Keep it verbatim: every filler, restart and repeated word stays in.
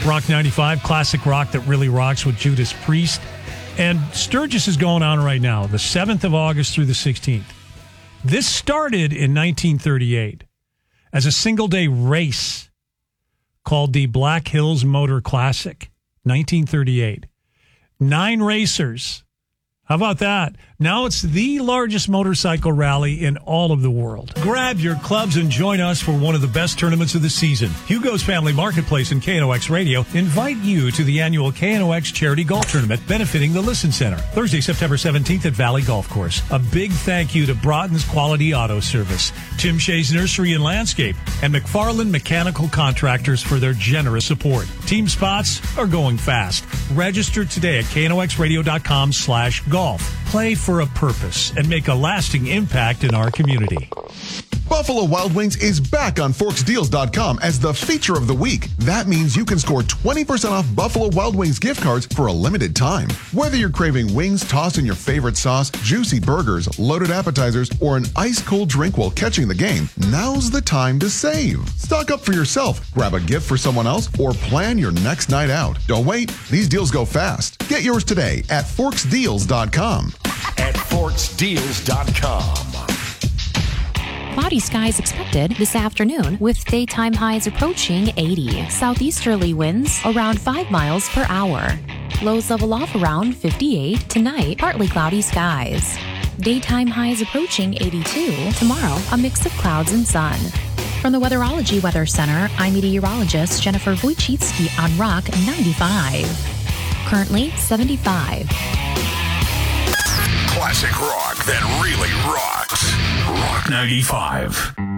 Rock ninety-five, classic rock that really rocks with Judas Priest. And Sturgis is going on right now, the seventh of August through the sixteenth. This started in nineteen thirty-eight as a single-day race called the Black Hills Motor Classic, nineteen thirty-eight. Nine racers. How about that? Now it's the largest motorcycle rally in all of the world. Grab your clubs and join us for one of the best tournaments of the season. Hugo's Family Marketplace and K N O X Radio invite you to the annual K N O X Charity Golf Tournament benefiting the Listen Center. Thursday, September seventeenth at Valley Golf Course. A big thank you to Broughton's Quality Auto Service, Tim Shea's Nursery and Landscape, and McFarland Mechanical Contractors for their generous support. Team spots are going fast. Register today at K N O X radio dot com slash golf. Play for a purpose and make a lasting impact in our community. Buffalo Wild Wings is back on Forks Deals dot com as the feature of the week. That means you can score twenty percent off Buffalo Wild Wings gift cards for a limited time. Whether you're craving wings tossed in your favorite sauce, juicy burgers, loaded appetizers, or an ice-cold drink while catching the game, now's the time to save. Stock up for yourself, grab a gift for someone else, or plan your next night out. Don't wait. These deals go fast. Get yours today at Forks Deals dot com. At Forks Deals dot com. Cloudy skies expected this afternoon with daytime highs approaching eighty. Southeasterly winds around five miles per hour. Lows level off around fifty-eight. Tonight, partly cloudy skies. Daytime highs approaching eighty-two. Tomorrow, a mix of clouds and sun. From the Weatherology Weather Center, I'm meteorologist Jennifer Wojcicki on Rock ninety-five. Currently seventy-five. Classic rock that really rocks. Rock ninety-five.